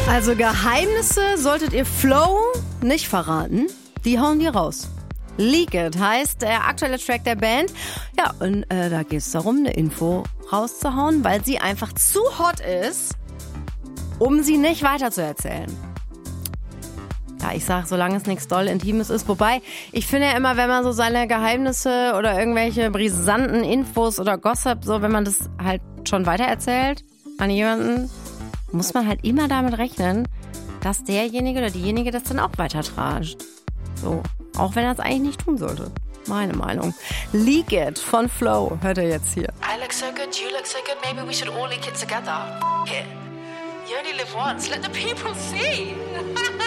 Also Geheimnisse solltet ihr Flow nicht verraten. Die hauen die raus. Leak It heißt der aktuelle Track der Band. Ja, und da geht es darum, eine Info rauszuhauen, weil sie einfach zu hot ist, um sie nicht weiterzuerzählen. Ja, ich sag, solange es nichts doll Intimes ist. Wobei, ich finde ja immer, wenn man so seine Geheimnisse oder irgendwelche brisanten Infos oder Gossip, so, wenn man das halt schon weitererzählt an jemanden, muss man halt immer damit rechnen, dass derjenige oder diejenige das dann auch weitertragt. So, auch wenn er es eigentlich nicht tun sollte. Meine Meinung. Leak It von Flow hört ihr jetzt hier. I look so good, you look so good, maybe we should all leak it together. F*** it. You only live once, let the people see.